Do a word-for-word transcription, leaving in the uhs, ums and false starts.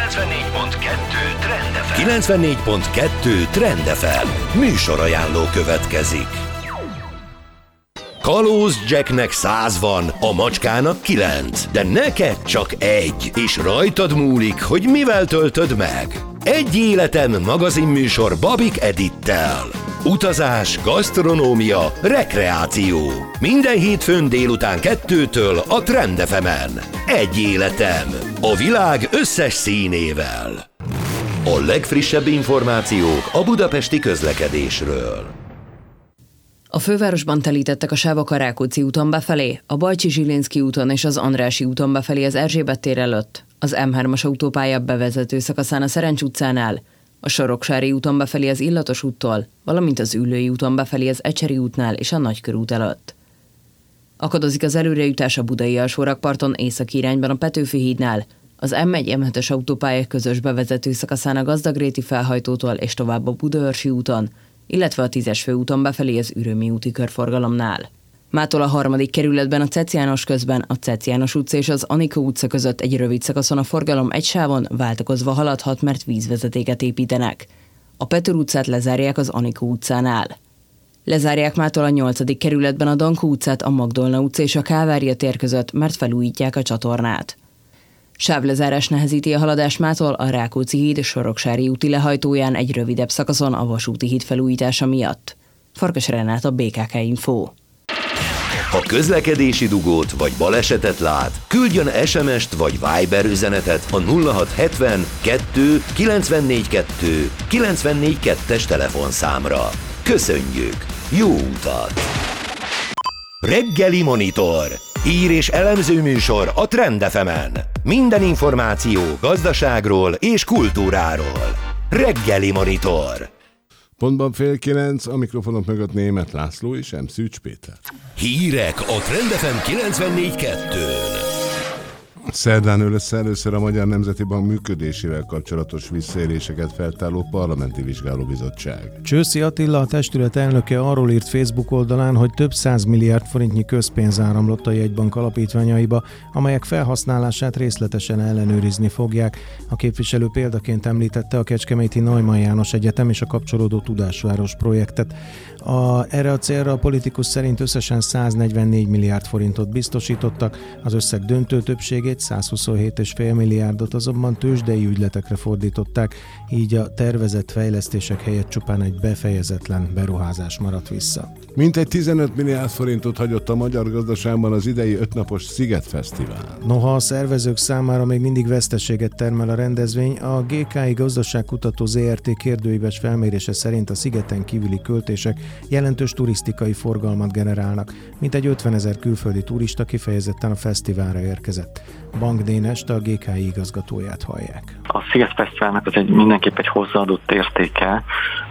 kilencvennégy pont kettő Trend ef em. kilencvennégy pont kettő Trend ef em. Műsorajánló következik. Kalóz Jacknek száz van, a macskának kilenc, de neked csak egy, és rajtad múlik, hogy mivel töltöd meg. Egy életem magazinműsor Babik Edittel. Utazás, gasztronómia, rekreáció. Minden hétfőn délután kettőtől a Trend ef emen. Egy életem. A világ összes színével. A legfrissebb információk a budapesti közlekedésről. A fővárosban telítettek a sávok a Rákóczi úton befelé, a Bajcsy-Zsilinszky úton és az Andrássy úton befelé az Erzsébet tér előtt, az em hármas autópálya bevezető szakaszán a Szerencs utcánál, a Soroksári úton befelé az Illatos úttól, valamint az Üllői úton befelé az Ecseri útnál és a Nagykörút előtt. Akadozik az előrejutás a Budai alsórakparton északi irányban a Petőfi hídnál, az em egy em hetes autópálya közös bevezető szakaszán a Gazdagréti felhajtótól és tovább a Budaörsi úton, illetve a tízes főúton befelé az Ürömi úti körforgalomnál. Mától a harmadik kerületben a Cec János közben a Cec János utca és az Anikó utca között egy rövid szakaszon a forgalom egy sávon váltakozva haladhat, mert vízvezetéket építenek. A Petőr utcát lezárják az Anikó utcánál. Lezárják mától a nyolcadik kerületben a Dankó utcát a Magdolna utca és a Kálvária tér között, mert felújítják a csatornát. Sávlezárás nehezíti a haladást mától a Rákóczi híd Soroksári úti lehajtóján egy rövidebb szakaszon a Vasúti híd felújítása miatt. Farkas Renát, a bé ká ká Info. Ha közlekedési dugót vagy balesetet lát, küldjön es em est vagy Viber üzenetet a nulla hat hetven kettő kilencvennégy kettő kilencvennégy kettes telefonszámra. Köszönjük! Jó utat! Reggeli Monitor. Hír és elemző műsor a Trend ef emen. Minden információ gazdaságról és kultúráról. Reggeli Monitor. Pontban fél kilenc, a mikrofonok mögött Németh László és em. Szűcs Péter. Hírek a Trend ef em kilencvennégy kettőn. Szerdán lesz először a Magyar Nemzeti Bank működésével kapcsolatos visszaéléseket feltáró parlamenti vizsgálóbizottság. Csőszi Attila, a testület elnöke arról írt Facebook oldalán, hogy több száz milliárd forintnyi közpénz áramlott a jegybank alapítványaiba, amelyek felhasználását részletesen ellenőrizni fogják. A képviselő példaként említette a kecskeméti Neumann János Egyetem és a kapcsolódó Tudásváros projektet. A, erre a célra a politikus szerint összesen száznegyvennégy milliárd forintot biztosítottak, az összeg döntő többségét, százhuszonhét egész öt milliárdot azonban tőzsdei ügyletekre fordították, így a tervezett fejlesztések helyett csupán egy befejezetlen beruházás maradt vissza. Mintegy tizenöt milliárd forintot hagyott a magyar gazdaságban az idei ötnapos Sziget-fesztivál. Noha a szervezők számára még mindig veszteséget termel a rendezvény, a gé ká i Gazdaságkutató zé er té kérdőíves felmérése szerint a szigeten kívüli költések jelentős turisztikai forgalmat generálnak, mintegy ötvenezer külföldi turista kifejezetten a fesztiválra érkezett. Bank Dénest, a gé ká i igazgatóját hallják. A Sziget-fesztiválnak az egy mindenképp egy hozzáadott értéke,